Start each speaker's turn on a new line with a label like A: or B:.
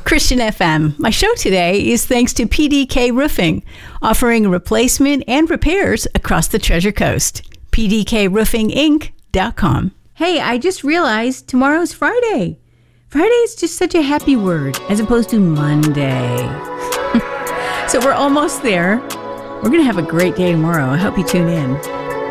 A: Christian FM. My show today is thanks to PDK Roofing, offering replacement and repairs across the Treasure Coast. PDKRoofingInc.com. Hey, I just realized tomorrow's Friday. Friday is just such a happy word as opposed to Monday. So we're almost there. We're going to have a great day tomorrow. I hope you tune in.